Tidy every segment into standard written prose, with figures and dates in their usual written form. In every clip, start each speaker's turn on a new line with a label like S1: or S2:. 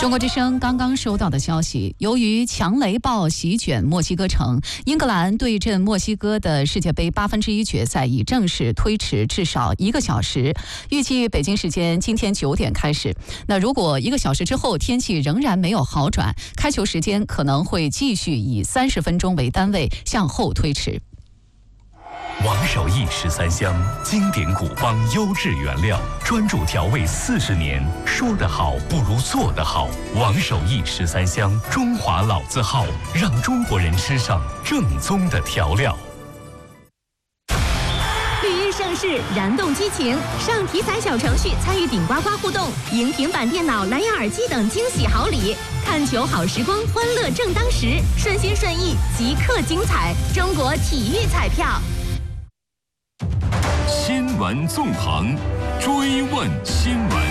S1: 中国之声刚刚收到的消息，由于强雷暴席卷墨西哥城，英格兰对阵墨西哥的世界杯1/8决赛已正式推迟至少1个小时，预计北京时间今天9点开始。那如果1个小时之后天气仍然没有好转，开球时间可能会继续以30分钟为单位向后推迟。
S2: 王守义13香，经典古方，优质原料，专注调味40年。说得好不如做得好。王守义13香，中华老字号，让中国人吃上正宗的调料。
S3: 绿意盛世，燃动激情，上体彩小程序参与顶呱呱互动，赢平板电脑、蓝牙耳机等惊喜好礼。看球好时光，欢乐正当时，顺心顺意，即刻精彩。中国体育彩票。
S2: 新闻纵横，追问新闻。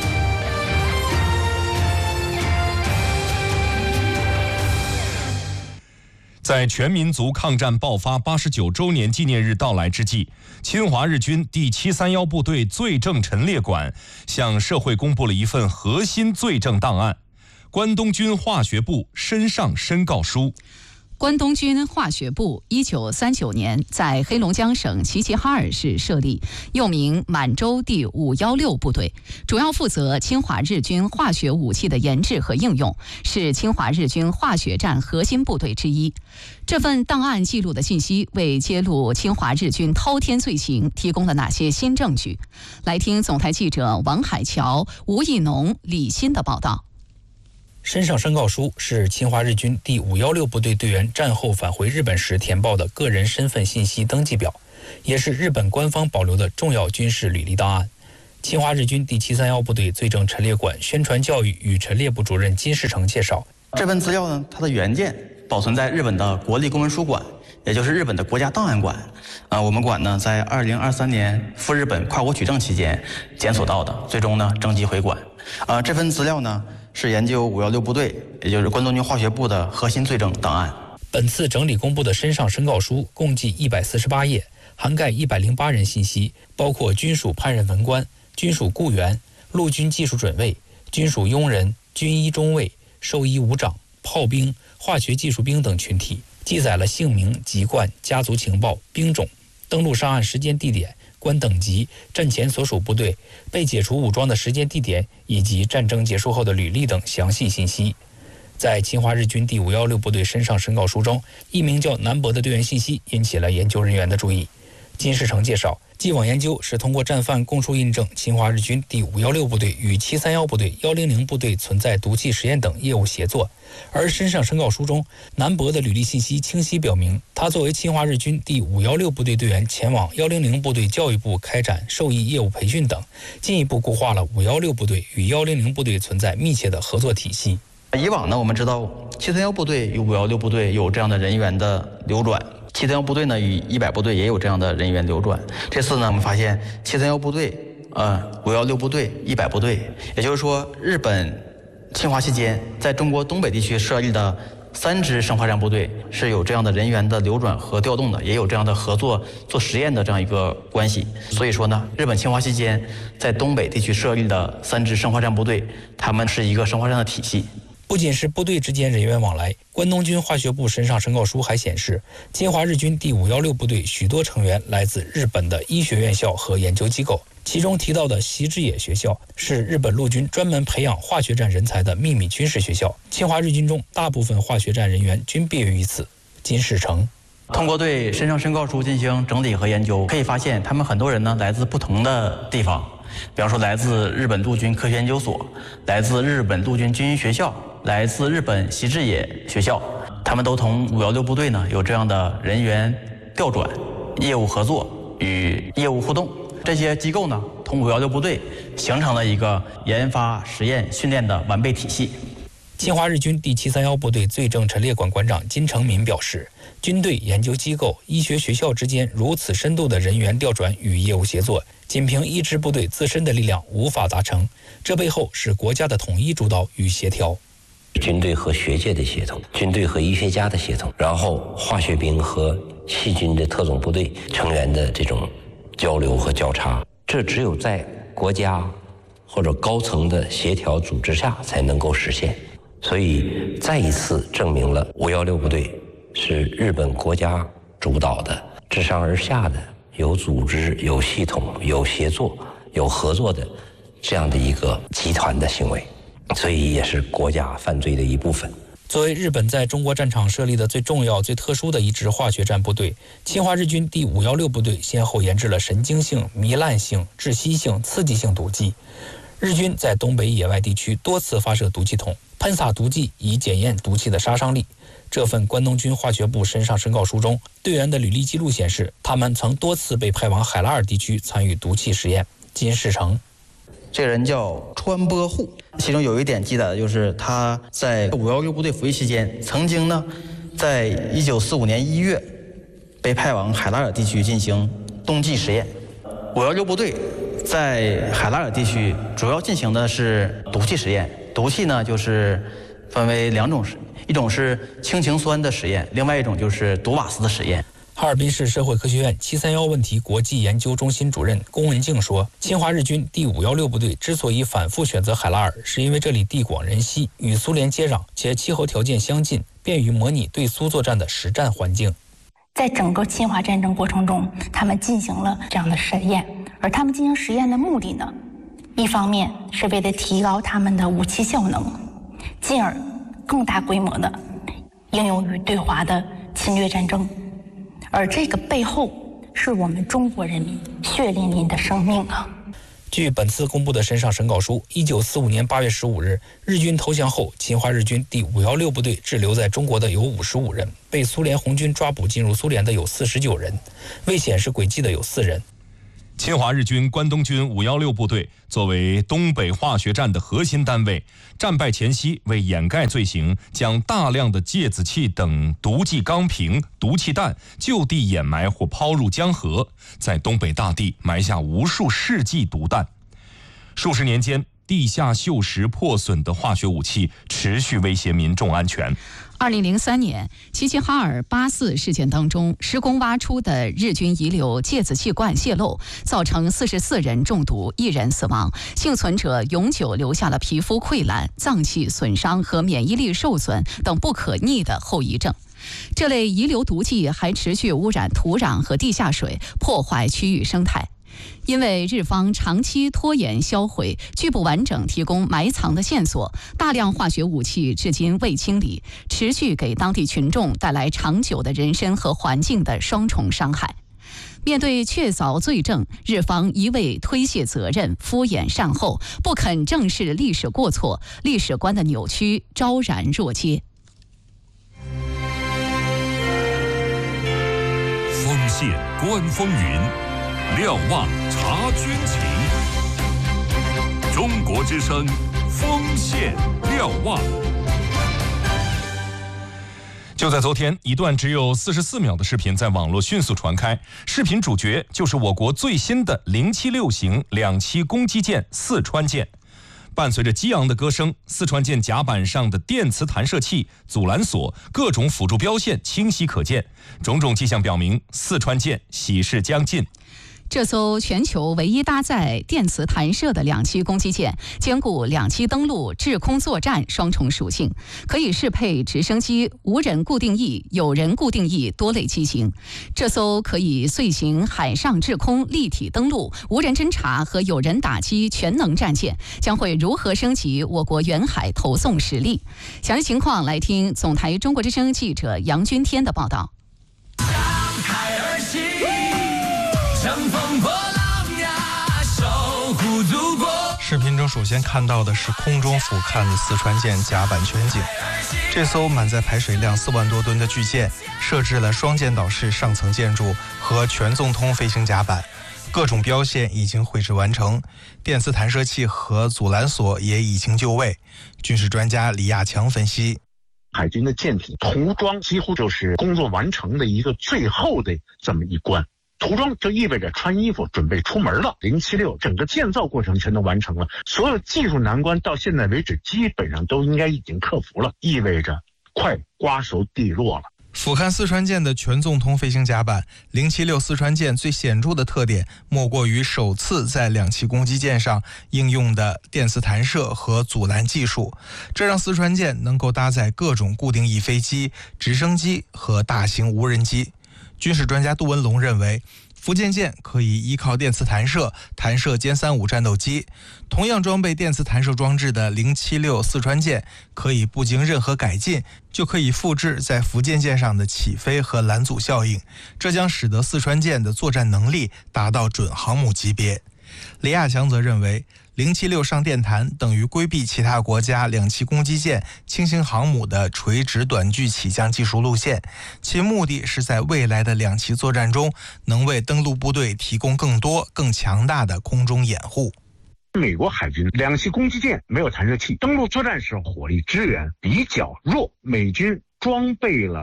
S2: 在全民族抗战爆发89周年纪念日到来之际，侵华日军第731部队罪证陈列馆向社会公布了一份核心罪证档案——关东军化学部身上申告书。
S1: 关东军化学部1939年在黑龙江省齐齐哈尔市设立，又名满洲第516部队，主要负责侵华日军化学武器的研制和应用，是侵华日军化学战核心部队之一。这份档案记录的信息为揭露侵华日军滔天罪行提供了哪些新证据？来听总台记者王海桥、吴义农、李欣的报道。
S4: 身上申告书是侵华日军第516部队队员战后返回日本时填报的个人身份信息登记表，也是日本官方保留的重要军事履历档案。侵华日军第731部队罪证陈列馆宣传教育与陈列部主任金世成介绍，
S5: 这份资料呢，它的原件保存在日本的国立公文书馆，也就是日本的国家档案馆。我们馆呢，在2023年赴日本跨国取证期间检索到的，最终呢征集回馆。这份资料呢，是研究516部队，也就是关东军化学部的核心罪证档案。
S4: 本次整理公布的身上申告书共计148页，涵盖108人信息，包括军属派任文官、军属雇员、陆军技术准尉、军属佣人、军医中尉、兽医武长、炮兵、化学技术兵等群体，记载了姓名、籍贯、家族情报、兵种、登陆上岸时间地点、官等级、战前所属部队、被解除武装的时间地点以及战争结束后的履历等详细信息。在侵华日军第516部队身上申告书中，一名叫南博的队员信息引起了研究人员的注意。金世成介绍，既往研究是通过战犯供述印证侵华日军第516部队与731部队、100部队存在毒气实验等业务协作，而身上申告书中，南博的履历信息清晰表明，他作为侵华日军第516部队队员前往100部队教育部开展兽医业务培训等，进一步固化了516部队与100部队存在密切的合作体系。
S5: 以往呢，我们知道731部队与516部队有这样的人员的流转，731部队呢与100部队也有这样的人员流转。这次呢，我们发现731部队、516部队、100部队，也就是说，日本侵华期间在中国东北地区设立的3支生化战部队是有这样的人员的流转和调动的，也有这样的合作做实验的这样一个关系。所以说呢，日本侵华期间在东北地区设立的3支生化战部队，他们是一个生化战的体系。
S4: 不仅是部队之间人员往来，关东军化学部身上申告书还显示，侵华日军第516部队许多成员来自日本的医学院校和研究机构，其中提到的习之野学校是日本陆军专门培养化学战人才的秘密军事学校，侵华日军中大部分化学战人员均毕业于此。金世成
S5: 通过对身上申告书进行整理和研究，可以发现他们很多人呢来自不同的地方，比方说来自日本陆军科学研究所，来自日本陆军军医学校，来自日本习之野学校，他们都同516部队呢有这样的人员调转、业务合作与业务互动。这些机构呢同516部队形成了一个研发、实验、训练的完备体系。
S4: 侵华日军第731部队罪证陈列馆馆长金成民表示，军队、研究机构、医学学校之间如此深度的人员调转与业务协作，仅凭一支部队自身的力量无法达成，这背后是国家的统一主导与协调。
S6: 军队和学界的协同，军队和医学家的协同，然后化学兵和细菌的特种部队成员的这种交流和交叉，这只有在国家或者高层的协调组织下才能够实现。所以再一次证明了516部队是日本国家主导的、自上而下的、有组织、有系统、有协作、有合作的这样的一个集团的行为，所以也是国家犯罪的一部分。
S4: 作为日本在中国战场设立的最重要、最特殊的一支化学战部队，侵华日军第516部队先后研制了神经性、糜烂性、窒息性、刺激性毒剂。日军在东北野外地区多次发射毒气筒，喷洒毒剂以检验毒气的杀伤力。这份关东军化学部身上申告书中，队员的履历记录显示，他们曾多次被派往海拉尔地区参与毒气实验。金世成，
S5: 这个人叫川波户，其中有一点记载的就是他在516部队服役期间，曾经呢，在1945年1月被派往海拉尔地区进行冬季实验。516部队在海拉尔地区主要进行的是毒气实验，毒气呢就是分为2种，一种是氢氰酸的实验，另外一种就是毒瓦斯的实验。
S4: 哈尔滨市社会科学院731问题国际研究中心主任龚文静说，侵华日军第516部队之所以反复选择海拉尔，是因为这里地广人稀，与苏联接壤，且气候条件相近，便于模拟对苏作战的实战环境。
S7: 在整个侵华战争过程中，他们进行了这样的实验，而他们进行实验的目的呢，一方面是为了提高他们的武器效能，进而更大规模的应用于对华的侵略战争。而这个背后是我们中国人民血淋淋的生命啊！
S4: 据本次公布的身上申告书，1945年8月15日，日军投降后，侵华日军第516部队滞留在中国的有55人，被苏联红军抓捕进入苏联的有49人，未显示轨迹的有4人。
S2: 侵华日军关东军516部队作为东北化学战的核心单位，战败前夕为掩盖罪行，将大量的芥子气等毒剂钢瓶、毒气弹就地掩埋或抛入江河，在东北大地埋下无数世纪毒弹。数十年间，地下锈蚀破损的化学武器持续威胁民众安全。
S1: 2003年，齐齐哈尔84事件当中，施工挖出的日军遗留芥子气罐泄漏，造成44人中毒，1人死亡，幸存者永久留下了皮肤溃烂、脏器损伤和免疫力受损等不可逆的后遗症。这类遗留毒剂还持续污染土壤和地下水，破坏区域生态。因为日方长期拖延销毁，拒不完整提供埋藏的线索，大量化学武器至今未清理，持续给当地群众带来长久的人身和环境的双重伤害。面对确凿罪证，日方一味推卸责任、敷衍善后，不肯正视历史过错，历史观的扭曲昭然若揭。
S8: 锋线观风云，瞭望察军情。中国之声，锋线瞭望。
S2: 就在昨天，一段只有44秒的视频在网络迅速传开。视频主角就是我国最新的076型2栖攻击舰四川舰。伴随着激昂的歌声，四川舰甲板上的电磁弹射器、阻拦索、各种辅助标线清晰可见，种种迹象表明四川舰喜事将近。
S1: 这艘全球唯一搭载电磁弹射的2栖攻击舰，兼顾2栖登陆、制空作战双重属性，可以适配直升机、无人固定翼、有人固定翼多类机型。这艘可以遂行海上制空、立体登陆、无人侦察和有人打击全能战舰，将会如何升级我国远海投送实力？详细情况来听总台中国之声记者杨君天的报道。
S9: 视频中首先看到的是空中俯瞰的四川舰甲板全景。这艘满载排水量4万多吨的巨舰，设置了双舰岛式上层建筑和全纵通飞行甲板，各种标线已经绘制完成，电磁弹射器和阻拦索也已经就位。军事专家李亚强分析，
S10: 海军的舰艇涂装几乎就是工作完成的一个最后的这么一关。涂装就意味着穿衣服准备出门了。076整个建造过程全都完成了，所有技术难关到现在为止基本上都应该已经克服了，意味着快瓜熟蒂落了。
S9: 俯瞰四川舰的全纵通飞行甲板，076四川舰最显著的特点莫过于首次在两栖攻击舰上应用的电磁弹射和阻拦技术，这让四川舰能够搭载各种固定翼飞机、直升机和大型无人机。军事专家杜文龙认为，福建舰可以依靠电磁弹射弹射歼35战斗机，同样装备电磁弹射装置的076四川舰可以不经任何改进就可以复制在福建舰上的起飞和拦阻效应，这将使得四川舰的作战能力达到准航母级别。李亚强则认为，076上电弹等于规避其他国家两栖攻击舰、轻型航母的垂直短距起降技术路线，其目的是在未来的两栖作战中能为登陆部队提供更多、更强大的空中掩护。
S10: 美国海军两栖攻击舰没有弹射器，登陆作战时候火力支援比较弱。美军装备了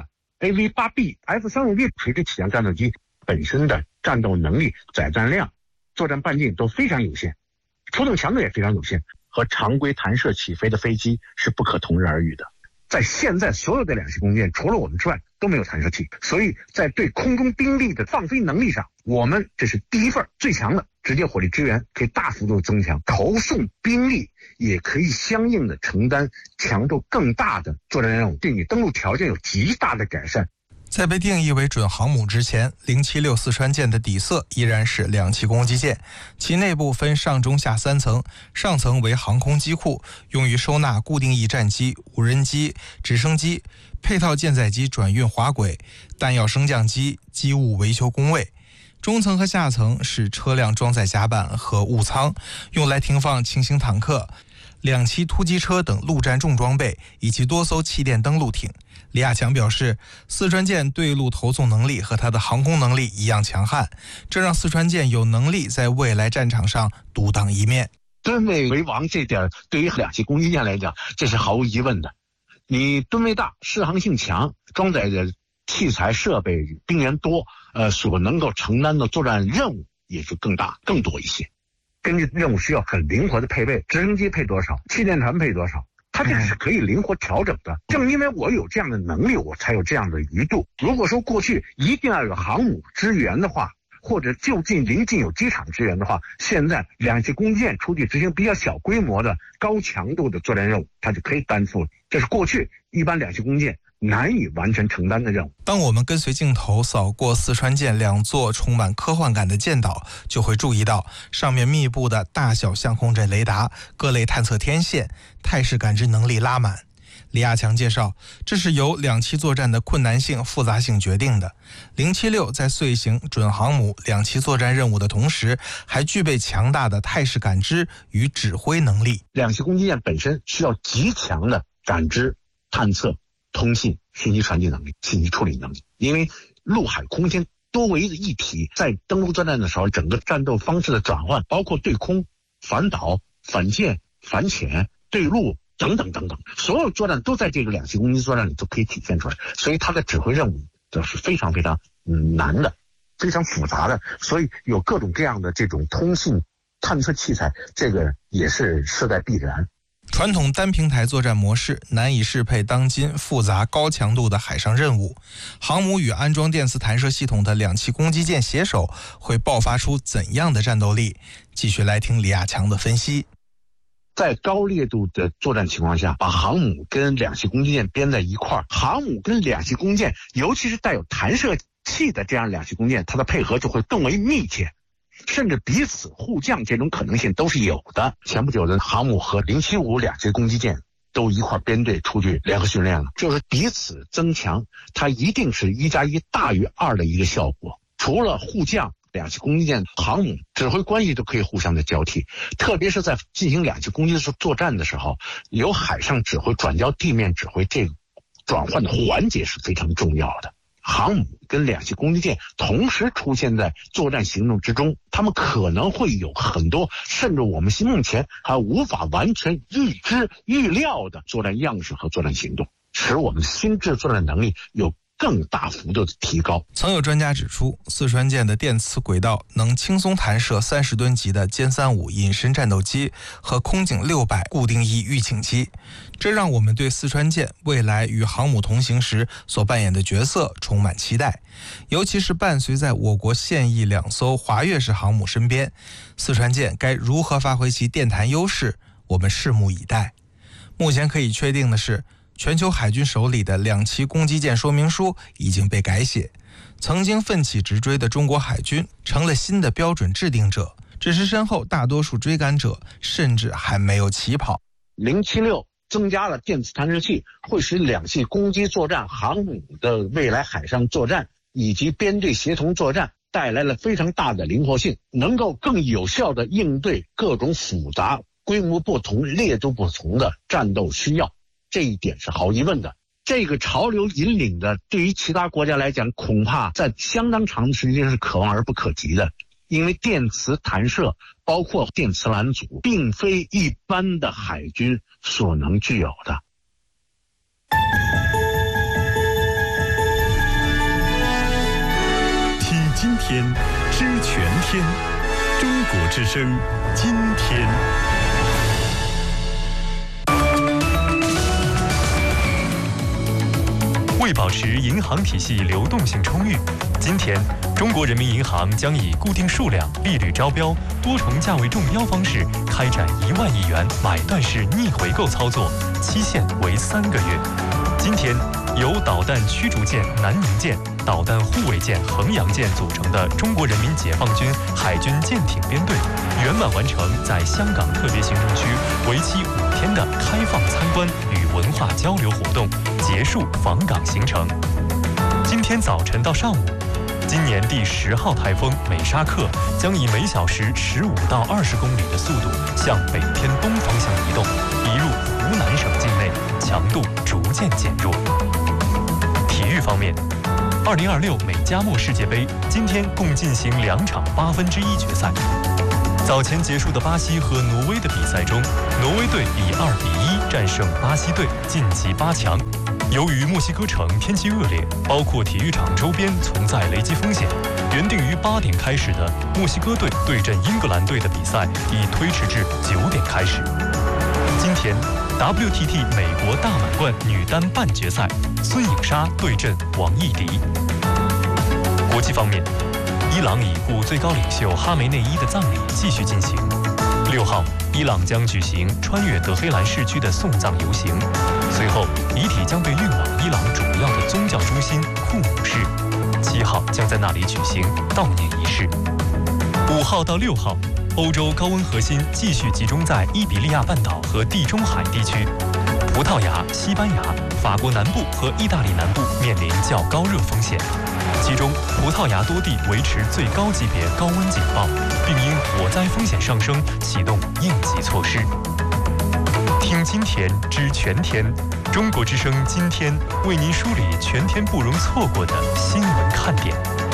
S10: AV-8B、F-35B 垂直起降战斗机，本身的战斗能力、载弹量、作战半径都非常有限，出动强度也非常有限，和常规弹射起飞的飞机是不可同日而语的。在现在所有的两栖攻击舰，除了我们之外都没有弹射器，所以在对空中兵力的放飞能力上，我们这是第一份最强的，直接火力支援可以大幅度增强，投送兵力也可以相应的承担强度更大的作战任务，对你登陆条件有极大的改善。
S9: 在被定义为准航母之前，076四川舰的底色依然是两栖攻击舰，其内部分上中下三层，上层为航空机库，用于收纳固定翼战机、无人机、直升机、配套舰载机转运滑轨、弹药升降机、机务维修工位。中层和下层是车辆装载甲板和务舱，用来停放轻型坦克、两栖突击车等陆战重装备，以及多艘气垫登陆艇。李亚强表示，四川舰对陆投送能力和它的航空能力一样强悍，这让四川舰有能力在未来战场上独当一面。
S10: 吨位为王这点对于两栖攻击舰来讲，这是毫无疑问的。你吨位大，适航性强，装载的器材设备兵员多，所能够承担的作战任务也就更大更多一些。根据任务需要很灵活的配备，直升机配多少，气垫船配多少，它这是可以灵活调整的。正因为我有这样的能力，我才有这样的余度。如果说过去一定要有航母支援的话，或者就近临近有机场支援的话，现在两栖攻击舰出去执行比较小规模的高强度的作战任务，它就可以担负。这是过去一般两栖攻击舰难以完全承担的任务。
S9: 当我们跟随镜头扫过四川舰两座充满科幻感的舰岛，就会注意到上面密布的大小相控阵雷达、各类探测天线、态势感知能力拉满。李亚强介绍，这是由两栖作战的困难性、复杂性决定的。076在遂行准航母两栖作战任务的同时，还具备强大的态势感知与指挥能力。
S10: 两栖攻击舰本身需要极强的感知、探测、通信、信息传递能力、信息处理能力，因为陆海空间多维的一体，在登陆作战的时候，整个战斗方式的转换，包括对空、反导、反舰、反潜、对陆等等等等，所有作战都在这个两栖攻击作战里都可以体现出来，所以它的指挥任务这是非常非常难的，非常复杂的，所以有各种各样的这种通信探测器材，这个也是势在必然。
S9: 传统单平台作战模式难以适配当今复杂高强度的海上任务，航母与安装电磁弹射系统的两栖攻击舰携手会爆发出怎样的战斗力？继续来听李亚强的分析。
S10: 在高烈度的作战情况下，把航母跟两栖攻击舰编在一块儿，航母跟两栖攻击舰，尤其是带有弹射器的这样两栖攻击舰，它的配合就会更为密切，甚至彼此互降，这种可能性都是有的。前不久的航母和075两栖攻击舰都一块编队出去联合训练了，就是彼此增强，它一定是1+1大于2的一个效果。除了互降，两栖攻击舰、航母指挥关系都可以互相的交替，特别是在进行两栖攻击作战的时候，由海上指挥转交地面指挥，这个转换的环节是非常重要的。航母跟两栖攻击舰同时出现在作战行动之中，他们可能会有很多甚至我们目前还无法完全预知预料的作战样式和作战行动，使我们心智作战能力有更大幅度的提高。
S9: 曾有专家指出，四川舰的电磁轨道能轻松弹射30吨级的歼35隐身战斗机和空警600固定翼预警机，这让我们对四川舰未来与航母同行时所扮演的角色充满期待。尤其是伴随在我国现役2艘华跃式航母身边，四川舰该如何发挥其电弹优势，我们拭目以待。目前可以确定的是，全球海军手里的2栖攻击舰说明书已经被改写，曾经奋起直追的中国海军成了新的标准制定者，只是身后大多数追赶者甚至还没有起跑。
S10: 076增加了电磁弹射器，会使2栖攻击作战、航母的未来海上作战以及编队协同作战带来了非常大的灵活性，能够更有效地应对各种复杂、规模不同、烈度不同的战斗需要。这一点是毫无疑问的。这个潮流引领的，对于其他国家来讲，恐怕在相当长的时间是可望而不可及的。因为电磁弹射，包括电磁拦阻，并非一般的海军所能具有的。
S8: 听今天，知全天，中国之声，今天。为保持银行体系流动性充裕，今天中国人民银行将以固定数量、利率招标、多重价位中标方式开展1万亿元买断式逆回购操作，期限为3个月。今天，由导弹驱逐舰南宁舰、导弹护卫舰衡阳舰组成的中国人民解放军海军舰艇编队，圆满完成在香港特别行政区为期5天的开放参观与文化交流活动，结束访港行程。今天早晨到上午，今年第10号台风美沙克将以每小时15到20公里的速度向北偏东方向移动，移入湖南省境内，强度逐渐减弱。体育方面，2026美加墨世界杯今天共进行2场1/8决赛。早前结束的巴西和挪威的比赛中，挪威队以2-1战胜巴西队，晋级8强。由于墨西哥城天气恶劣，包括体育场周边存在雷击风险，原定于8点开始的墨西哥队对阵英格兰队的比赛已推迟至9点开始。今天 WTT 美国大满贯女单半决赛，孙颖莎对阵王艺迪。国际方面，伊朗已故最高领袖哈梅内伊的葬礼继续进行。6号，伊朗将举行穿越德黑兰市区的送葬游行，随后遗体将被运往伊朗主要的宗教中心库姆市。7号将在那里举行悼念仪式。5号到6号，欧洲高温核心继续集中在伊比利亚半岛和地中海地区，葡萄牙、西班牙、法国南部和意大利南部面临较高热风险。其中，葡萄牙多地维持最高级别高温警报，并因火灾风险上升启动应急措施。听今天知全天，中国之声今天为您梳理全天不容错过的新闻看点。